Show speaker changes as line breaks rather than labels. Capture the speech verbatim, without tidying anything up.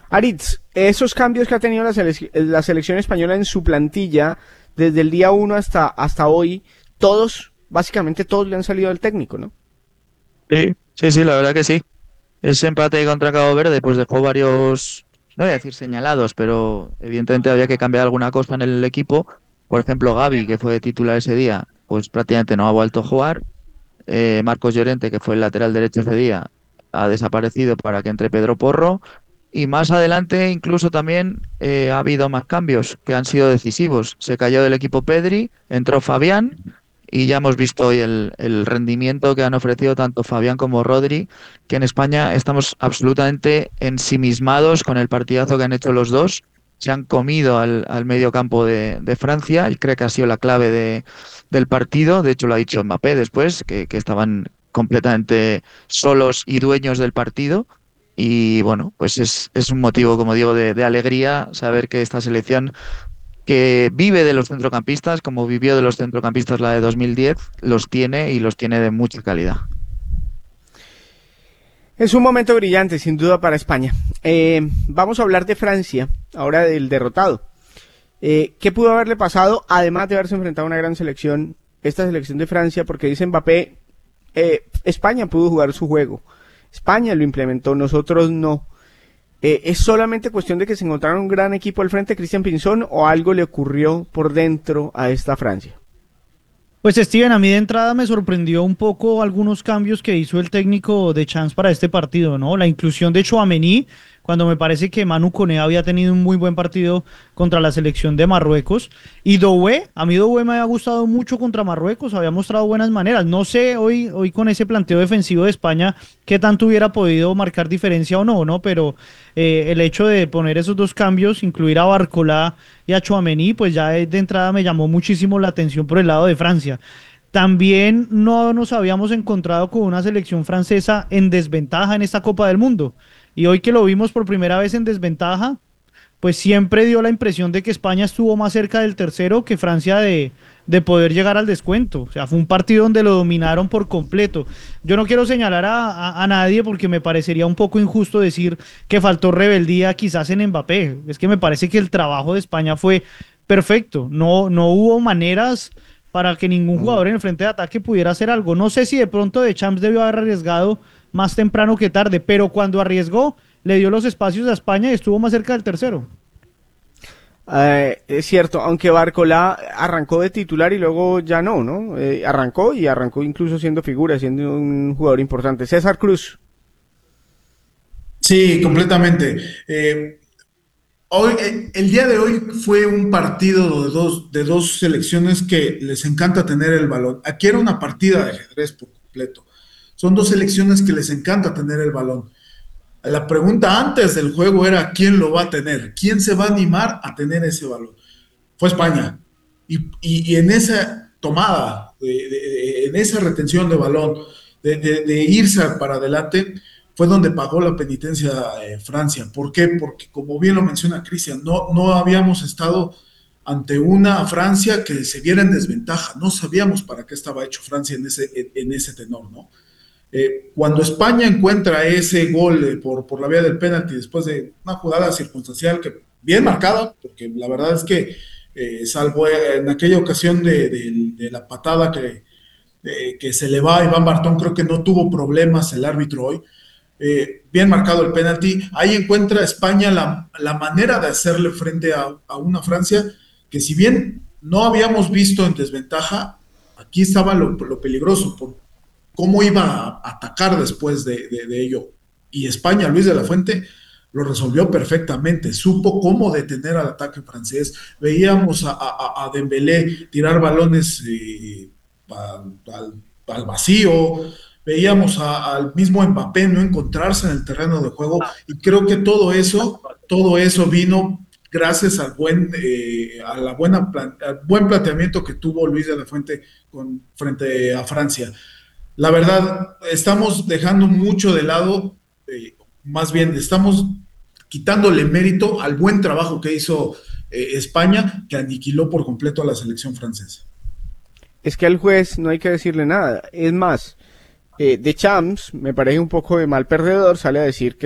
Aritz, esos cambios que ha tenido la, sele- la selección española en su plantilla desde el día uno hasta, hasta hoy, todos, básicamente todos le han salido al técnico, ¿no?
Sí, sí, sí, la verdad que sí. Ese empate contra Cabo Verde pues dejó varios, no voy a decir señalados, pero evidentemente había que cambiar alguna cosa en el equipo. Por ejemplo, Gavi, que fue titular ese día, pues prácticamente no ha vuelto a jugar. Eh, Marcos Llorente, que fue el lateral derecho ese día, ha desaparecido para que entre Pedro Porro. Y más adelante incluso también eh, ha habido más cambios que han sido decisivos. Se cayó del equipo Pedri, entró Fabián y ya hemos visto hoy el, el rendimiento que han ofrecido tanto Fabián como Rodri, que en España estamos absolutamente ensimismados con el partidazo que han hecho los dos. Se han comido al, al medio campo de, de Francia. Él cree que ha sido la clave de, del partido. De hecho, lo ha dicho Mbappé después, que, que estaban completamente solos y dueños del partido. Y bueno, pues es, es un motivo, como digo, de, de alegría saber que esta selección que vive de los centrocampistas, como vivió de los centrocampistas la de dos mil diez, los tiene y los tiene de mucha calidad.
Es un momento brillante, sin duda, para España. Eh, vamos a hablar de Francia, ahora del derrotado. Eh, ¿Qué pudo haberle pasado, además de haberse enfrentado a una gran selección, esta selección de Francia? Porque dice Mbappé, eh, España pudo jugar su juego. España lo implementó, nosotros no. Eh, ¿Es solamente cuestión de que se encontraron un gran equipo al frente, Cristian Pinzón, o algo le ocurrió por dentro a esta Francia?
Pues Steven, a mí de entrada me sorprendió un poco algunos cambios que hizo el técnico de Chance para este partido, ¿no? La inclusión de Tchouaméni, cuando me parece que Manu Koné había tenido un muy buen partido contra la selección de Marruecos. Y Doué, a mí Doué me había gustado mucho contra Marruecos, había mostrado buenas maneras. No sé hoy, hoy con ese planteo defensivo de España qué tanto hubiera podido marcar diferencia o no, ¿no? Pero eh, el hecho de poner esos dos cambios, incluir a Barcolá y a Tchouaméni, pues ya de, de entrada me llamó muchísimo la atención por el lado de Francia. También no nos habíamos encontrado con una selección francesa en desventaja en esta Copa del Mundo. Y hoy que lo vimos por primera vez en desventaja, pues siempre dio la impresión de que España estuvo más cerca del tercero que Francia de, de poder llegar al descuento. O sea, fue un partido donde lo dominaron por completo. Yo no quiero señalar a, a, a nadie porque me parecería un poco injusto decir que faltó rebeldía quizás en Mbappé. Es que me parece que el trabajo de España fue perfecto. No, no hubo maneras para que ningún jugador en el frente de ataque pudiera hacer algo. No sé si de pronto De Champs debió haber arriesgado más temprano que tarde, pero cuando arriesgó, le dio los espacios a España y estuvo más cerca del tercero.
Eh, es cierto, aunque Barcolá arrancó de titular y luego ya no, ¿no? Eh, arrancó y arrancó incluso siendo figura, siendo un jugador importante. César Cruz.
Sí, completamente. Eh, hoy, eh, el día de hoy fue un partido de dos, de dos selecciones que les encanta tener el balón. Aquí era una partida de ajedrez por completo. Son dos selecciones que les encanta tener el balón. La pregunta antes del juego era quién lo va a tener, quién se va a animar a tener ese balón. Fue España. Y, y, y en esa tomada, de, de, en esa retención de balón, de, de, de, irse para adelante, fue donde pagó la penitencia eh, Francia. ¿Por qué? Porque como bien lo menciona Cristian, no, no habíamos estado ante una Francia que se viera en desventaja. No sabíamos para qué estaba hecho Francia en ese, en, en ese tenor, ¿no? Eh, cuando España encuentra ese gol eh, por, por la vía del penalti después de una jugada circunstancial que bien marcada, porque la verdad es que eh, salvo en aquella ocasión de, de, de la patada que, de, que se le va a Iván Bartón, creo que no tuvo problemas el árbitro hoy. Eh, bien marcado el penalti, ahí encuentra España la, la manera de hacerle frente a, a una Francia que si bien no habíamos visto en desventaja, aquí estaba lo, lo peligroso, por, cómo iba a atacar después de, de, de ello. Y España, Luis de la Fuente, lo resolvió perfectamente, supo cómo detener al ataque francés. Veíamos a, a, a Dembélé tirar balones eh, al, al, vacío, veíamos a, al mismo Mbappé no encontrarse en el terreno de juego, y creo que todo eso, todo eso vino gracias al buen, eh, a la buena, al buen planteamiento que tuvo Luis de la Fuente con, frente a Francia. La verdad, estamos dejando mucho de lado, eh, más bien estamos quitándole mérito al buen trabajo que hizo eh, España, que aniquiló por completo a la selección francesa.
Es que al juez no hay que decirle nada. Es más, eh, De Champs, me parece un poco de mal perdedor, sale a decir que